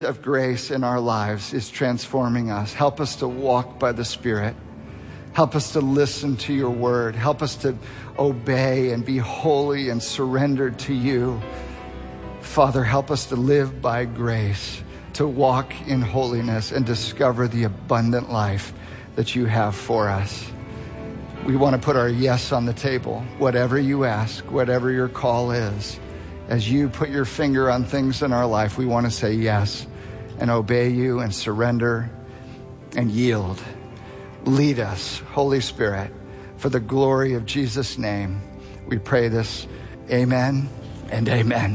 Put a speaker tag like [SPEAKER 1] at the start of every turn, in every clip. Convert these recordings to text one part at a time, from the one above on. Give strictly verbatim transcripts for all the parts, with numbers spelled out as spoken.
[SPEAKER 1] of grace in our lives is transforming us. Help us to walk by the Spirit. Help us to listen to your word. Help us to obey and be holy and surrendered to you. Father, help us to live by grace, to walk in holiness and discover the abundant life that you have for us. We want to put our yes on the table. Whatever you ask, whatever your call is, as you put your finger on things in our life, we want to say yes and obey you and surrender and yield. Lead us, Holy Spirit, for the glory of Jesus' name. We pray this. Amen and amen.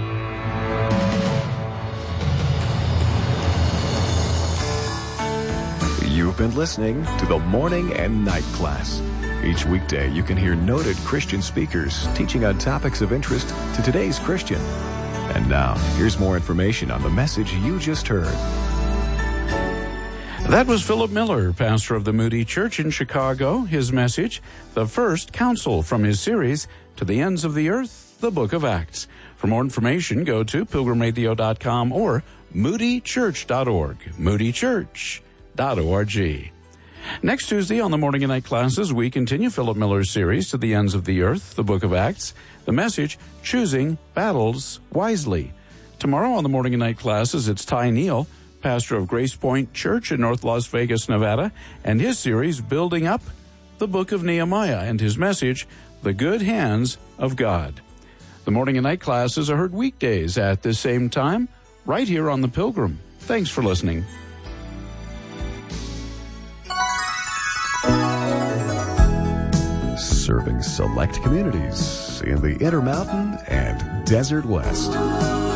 [SPEAKER 2] You've been listening to the Morning and Night Class. Each weekday, you can hear noted Christian speakers teaching on topics of interest to today's Christian. And now, here's more information on the message you just heard.
[SPEAKER 3] That was Philip Miller, pastor of the Moody Church in Chicago. His message, the first counsel from his series, To the Ends of the Earth, the Book of Acts. For more information, go to pilgrim radio dot com or moody church dot org, moody church dot org. Next Tuesday on the Morning and Night Classes, we continue Philip Miller's series, To the Ends of the Earth, the Book of Acts. The message, Choosing Battles Wisely. Tomorrow on the Morning and Night Classes, it's Ty Neal, pastor of Grace Point Church in North Las Vegas, Nevada, and his series, Building Up the Book of Nehemiah, and his message, The Good Hands of God. The Morning and Night Classes are heard weekdays at this same time, right here on The Pilgrim. Thanks for listening.
[SPEAKER 2] Serving select communities in the Intermountain and Desert West.